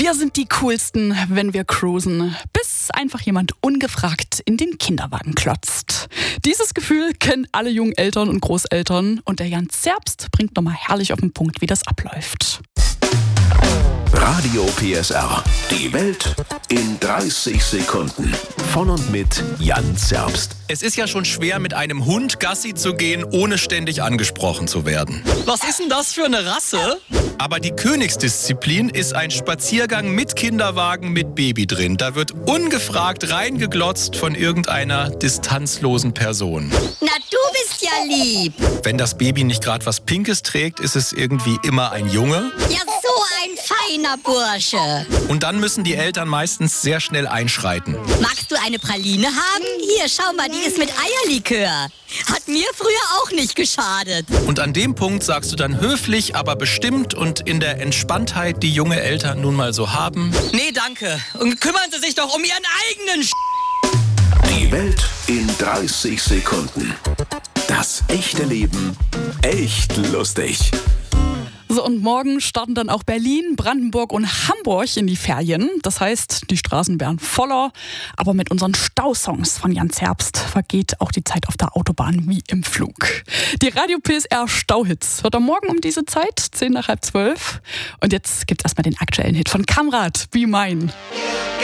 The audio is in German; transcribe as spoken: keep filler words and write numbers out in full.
Wir sind die Coolsten, wenn wir cruisen, bis einfach jemand ungefragt in den Kinderwagen klotzt. Dieses Gefühl kennen alle jungen Eltern und Großeltern und der Jan Zerbst bringt nochmal herrlich auf den Punkt, wie das abläuft. Radio P S R. Die Welt in dreißig Sekunden. Von und mit Jan Zerbst. Es ist ja schon schwer, mit einem Hund Gassi zu gehen, ohne ständig angesprochen zu werden. Was ist denn das für eine Rasse? Aber die Königsdisziplin ist ein Spaziergang mit Kinderwagen mit Baby drin. Da wird ungefragt reingeglotzt von irgendeiner distanzlosen Person. Na, du bist ja lieb. Wenn das Baby nicht gerade was Pinkes trägt, ist es irgendwie immer ein Junge. Ja, so ein feiner Bursche. Und dann müssen die Eltern meistens sehr schnell einschreiten. Magst du eine Praline haben? Hier, schau mal, die ist mit Eierlikör. Hat mir früher auch nicht geschadet. Und an dem Punkt sagst du dann höflich, aber bestimmt und in der Entspanntheit, die junge Eltern nun mal so haben: Nee, danke. Und kümmern Sie sich doch um Ihren eigenen Sch... Die Welt in dreißig Sekunden. Das echte Leben echt lustig. So, und morgen starten dann auch Berlin, Brandenburg und Hamburg in die Ferien. Das heißt, die Straßen werden voller. Aber mit unseren Stausongs von Jan Zerbst vergeht auch die Zeit auf der Autobahn wie im Flug. Die Radio P S R Stauhits hört er morgen um diese Zeit, zehn nach halb zwölf. Und jetzt gibt's erstmal den aktuellen Hit von Kamrat, Be Mine.